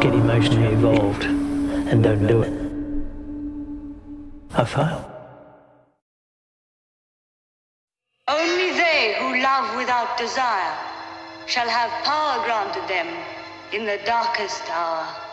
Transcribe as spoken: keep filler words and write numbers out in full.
get emotionally involved and don't do it, I fail. Only they who love without desire shall have power granted them in the darkest hour.